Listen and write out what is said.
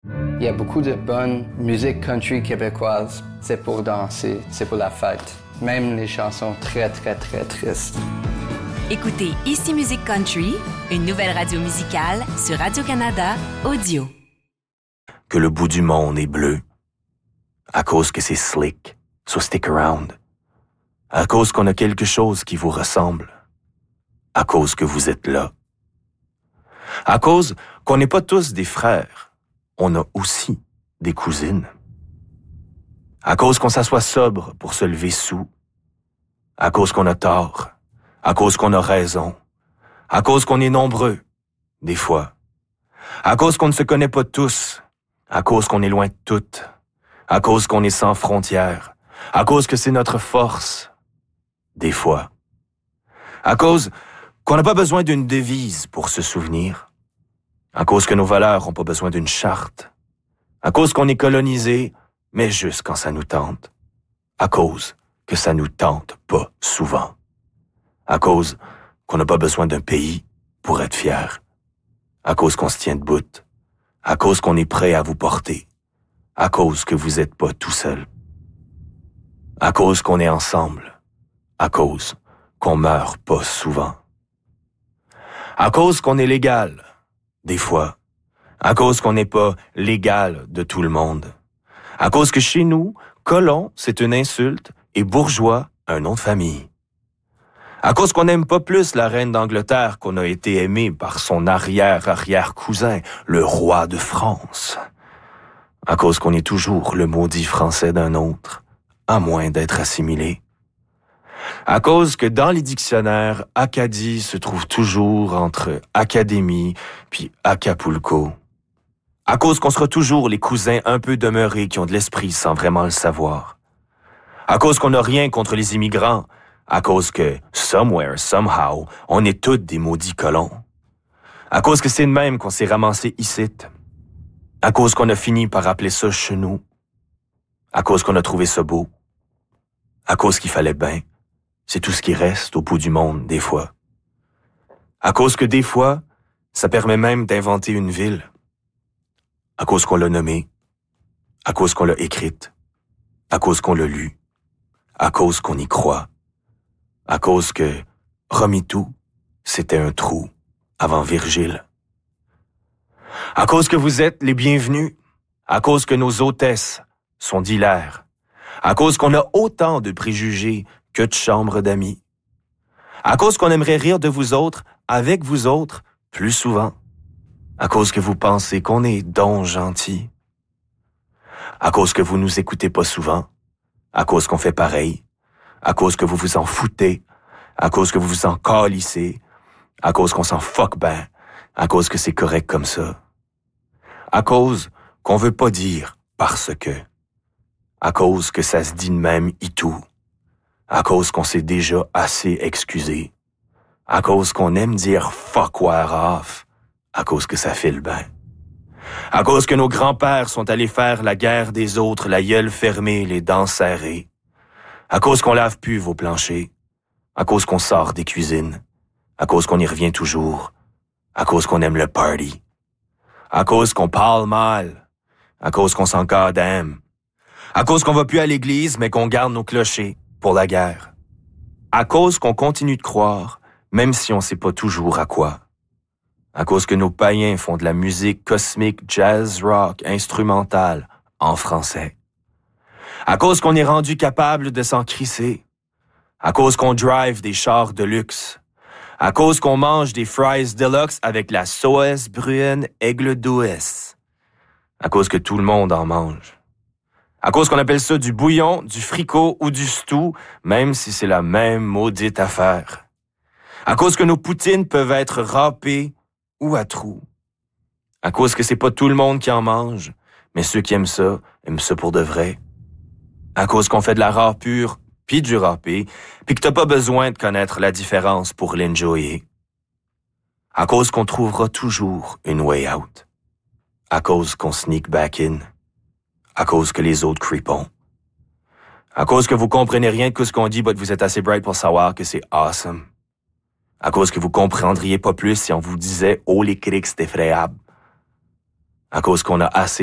Il y a beaucoup de bonne musique country québécoise. C'est pour danser, c'est pour la fête. Même les chansons très, très, très tristes. Écoutez Ici Musique Country, une nouvelle radio musicale sur Radio-Canada Audio. Que le bout du monde est bleu. À cause que c'est slick, so stick around. À cause qu'on a quelque chose qui vous ressemble. À cause que vous êtes là. À cause qu'on n'est pas tous des frères. On a aussi des cousines. À cause qu'on s'assoit sobre pour se lever soûl. À cause qu'on a tort. À cause qu'on a raison. À cause qu'on est nombreux, des fois. À cause qu'on ne se connaît pas tous. À cause qu'on est loin de toutes. À cause qu'on est sans frontières. À cause que c'est notre force, des fois. À cause qu'on n'a pas besoin d'une devise pour se souvenir. À cause que nos valeurs n'ont pas besoin d'une charte. À cause qu'on est colonisé, mais juste quand ça nous tente. À cause que ça nous tente pas souvent. À cause qu'on n'a pas besoin d'un pays pour être fier. À cause qu'on se tient debout. À cause qu'on est prêt à vous porter. À cause que vous êtes pas tout seul. À cause qu'on est ensemble. À cause qu'on meurt pas souvent. À cause qu'on est légal, des fois. À cause qu'on n'est pas l'égal de tout le monde. À cause que chez nous, colon, c'est une insulte et bourgeois, un nom de famille. À cause qu'on n'aime pas plus la reine d'Angleterre qu'on a été aimé par son arrière-arrière-cousin, le roi de France. À cause qu'on est toujours le maudit français d'un autre, à moins d'être assimilé. À cause que dans les dictionnaires, Acadie se trouve toujours entre Académie puis Acapulco. À cause qu'on sera toujours les cousins un peu demeurés qui ont de l'esprit sans vraiment le savoir. À cause qu'on n'a rien contre les immigrants. À cause que, somewhere, somehow, on est tous des maudits colons. À cause que c'est de même qu'on s'est ramassé ici. À cause qu'on a fini par appeler ça chez nous. À cause qu'on a trouvé ça beau. À cause qu'il fallait bien. C'est tout ce qui reste au bout du monde, des fois. À cause que des fois, ça permet même d'inventer une ville. À cause qu'on l'a nommée. À cause qu'on l'a écrite. À cause qu'on l'a lue. À cause qu'on y croit. À cause que, Romitou, c'était un trou avant Virgile. À cause que vous êtes les bienvenus. À cause que nos hôtesses sont d'hilaires. À cause qu'on a autant de préjugés que de chambres d'amis. À cause qu'on aimerait rire de vous autres, avec vous autres, plus souvent. À cause que vous pensez qu'on est donc gentils. À cause que vous nous écoutez pas souvent. À cause qu'on fait pareil. À cause que vous vous en foutez. À cause que vous vous en calissez. À cause qu'on s'en fuck ben. À cause que c'est correct comme ça. À cause qu'on veut pas dire parce que. À cause que ça se dit de même et tout. À cause qu'on s'est déjà assez excusé. À cause qu'on aime dire fuck we're off. À cause que ça file ben. À cause que nos grands-pères sont allés faire la guerre des autres, la gueule fermée, les dents serrées. À cause qu'on lave plus vos planchers. À cause qu'on sort des cuisines. À cause qu'on y revient toujours. À cause qu'on aime le party. À cause qu'on parle mal. À cause qu'on s'en goddamn. À cause qu'on va plus à l'église, mais qu'on garde nos clochers pour la guerre. À cause qu'on continue de croire, même si on sait pas toujours à quoi. À cause que nos païens font de la musique cosmique, jazz, rock, instrumentale, en français. À cause qu'on est rendu capable de s'en crisser. À cause qu'on drive des chars de luxe. À cause qu'on mange des fries deluxe avec la sauce brune aigle douce. À cause que tout le monde en mange. À cause qu'on appelle ça du bouillon, du fricot ou du stew, même si c'est la même maudite affaire. À cause que nos poutines peuvent être râpées ou à trous. À cause que c'est pas tout le monde qui en mange, mais ceux qui aiment ça pour de vrai. À cause qu'on fait de la râpure, puis du râpé, puis que t'as pas besoin de connaître la différence pour l'enjoyer. À cause qu'on trouvera toujours une way out. À cause qu'on sneak back in. À cause que les autres creepons. À cause que vous comprenez rien de ce qu'on dit, but vous êtes assez bright pour savoir que c'est awesome. À cause que vous comprendriez pas plus si on vous disait « Oh, les crics, c'est effrayable ». À cause qu'on a assez